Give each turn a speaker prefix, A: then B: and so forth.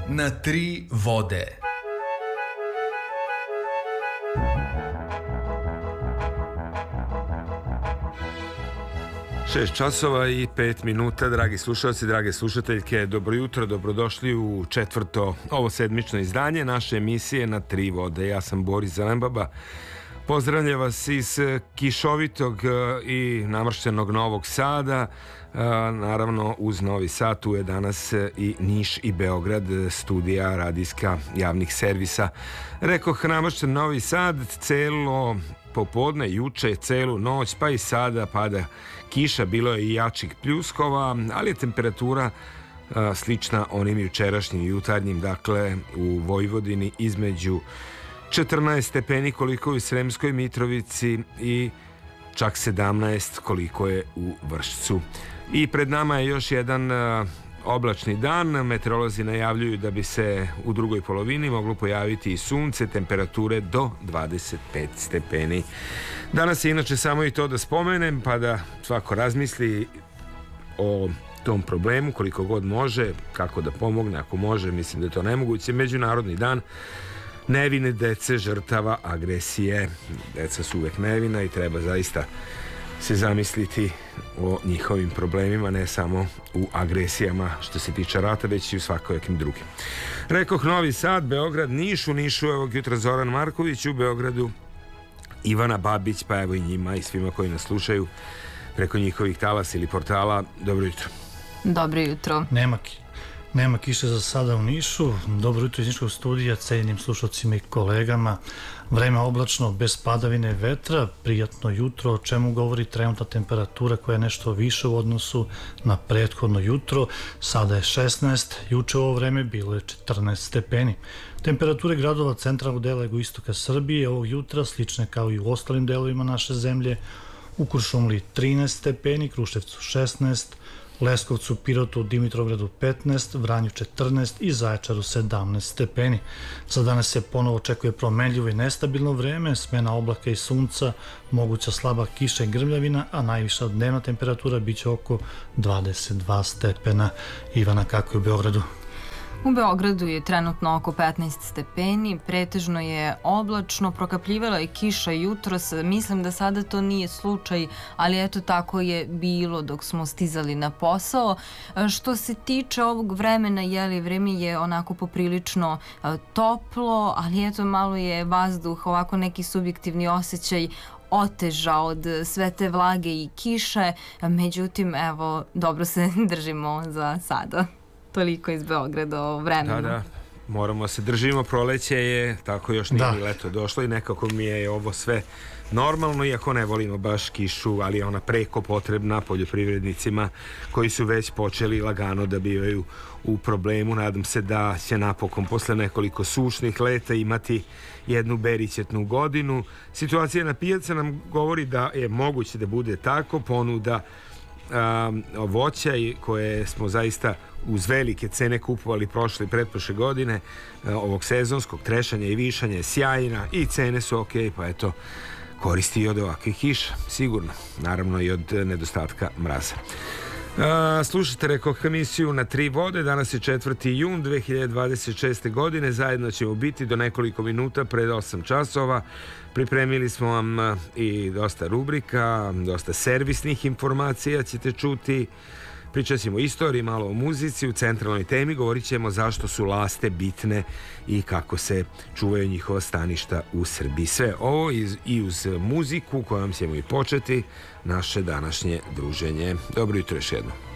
A: na tri vode.
B: Šest časova i 5 minuta, dragi slušalci, drage slušateljke, dobro jutro, dobrodošli u četvrto ovo sedmično izdanje naše emisije Na tri vode. Ja sam Boris Zelenbaba, pozdravljam vas iz kišovitog i namrštenog Novog Sada. Naravno uz Novi Sad tu je danas i Niš i Beograd, studija radijska javnih servisa. Rekoh namršten Novi Sad, celo popodne, juče, celu noć, pa i sada pada kiša, bilo je i jačih pljuskova, ali je temperatura slična onim jučerašnjim i jutarnjim, dakle u Vojvodini između 14 stepeni koliko je u Sremskoj Mitrovici i čak 17 koliko je u Vršcu. I pred nama je još jedan oblačni dan. Meteorolozi najavljuju da bi se u drugoj polovini moglo pojaviti i sunce, temperature do 25 stepeni. Danas je inače samo i to da spomenem, pa da svako razmisli o tom problemu koliko god može, kako da pomogne, ako može, mislim da je to nemoguće. Međunarodni dan nevine dece žrtava agresije. Deca su uvek nevina i treba zaista se zamisliti o njihovim problemima, ne samo u agresijama što se tiče rata, već i u svakojakim drugim. Rekoh Novi Sad, Beograd, Niš. U Nišu ovog jutra Zoran Marković, u Beogradu Ivana Babić, pa evo i njima i svima koji nas slušaju preko njihovih talasa ili portala. Dobro jutro.
C: Dobro jutro.
D: Nema kiše za sada u Nišu. Dobro jutro iz Niškog studija, cijenjenim slušalcima i kolegama. Vreme oblačno, bez padavine vetra, prijatno jutro, o čemu govori trenutna temperatura koja je nešto više u odnosu na prethodno jutro. Sada je 16, juče u ovo vreme bilo je 14 stepeni. Temperature gradova centralnog dela jugoistoka Srbije ovog jutra slične kao i u ostalim delovima naše zemlje. U Kuršumliji 13 stepeni, Kruševcu 16, Leskovcu, Pirotu, Dimitrovgradu 15, Vranju 14 i Zaječaru 17 stepeni. Za danas se ponovo očekuje promenljivo i nestabilno vreme, smena oblaka i sunca, moguća slaba kiša i grmljavina, a najviša dnevna temperatura biće oko 22 stepena. Ivana, kako je u Beogradu?
C: U Beogradu je trenutno oko 15 stepeni, pretežno je oblačno, prokapljivala je kiša jutros, mislim da sada to nije slučaj, ali eto tako je bilo dok smo stizali na posao. Što se tiče ovog vremena, vreme je onako poprilično toplo, ali eto malo je vazduh, ovako neki subjektivni osjećaj oteža od sve te vlage i kiše, međutim evo dobro se držimo za sada. Toliko iz Beograda o vremenu.
B: Da, moramo se držimo, proleće je, tako još nije ni leto došlo i nekako mi je ovo sve normalno, iako ne volimo baš kišu, ali je ona preko potrebna poljoprivrednicima koji su već počeli lagano da bivaju u problemu. Nadam se da će napokon posle nekoliko sušnih leta imati jednu berićetnu godinu. Situacija na pijaci nam govori da je moguće da bude tako, ponuda voća koje smo zaista uz velike cene kupovali prošle i pretprošle godine, ovog sezonskog trešanja i višanja je sjajna i cene su ok, pa eto koristi i od ovakvih kiša, sigurno, naravno i od nedostatka mraza. Slušajte, rekoh, emisiju Na tri vode. Danas je 4. jun 2026. godine. Zajedno ćemo biti do nekoliko minuta pred 8 časova. Pripremili smo vam i dosta rubrika, dosta servisnih informacija ćete čuti. Pričat ćemo o istoriji, malo o muzici. U centralnoj temi govorit ćemo zašto su laste bitne i kako se čuvaju njihova staništa u Srbiji. Sve ovo i uz muziku kojom ćemo i početi naše današnje druženje. Dobro jutro još jednom.